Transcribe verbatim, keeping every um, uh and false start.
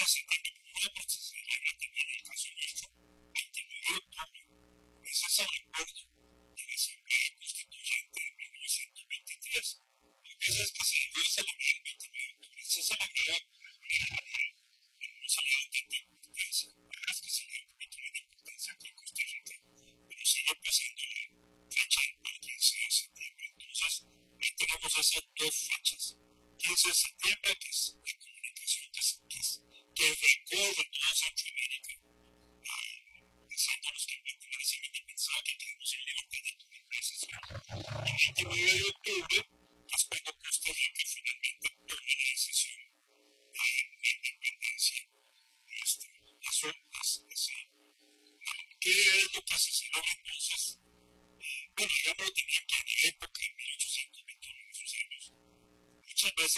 de septiembre, primero porque se celebra también el caso nuestro, veintinueve de octubre. Ese es el acuerdo de la Asamblea Constituyente de mil novecientos veintitrés. Lo que pasa es que se debió celebrar el veintinueve de octubre. Se celebró en un salón de importancia. La verdad es que se le da un poquito más de importancia aquí en Costa Rica, pero sigue pasando la fecha del quince de septiembre. Entonces, ahí tenemos esas dos fechas. quince de septiembre, que es la comunicación que, se, que, es, que recorre toda Centroamérica, diciéndonos que el comercio independizado, que tenemos en libertad de tu empresa. El veintinueve de octubre, pues cuando Costa Rica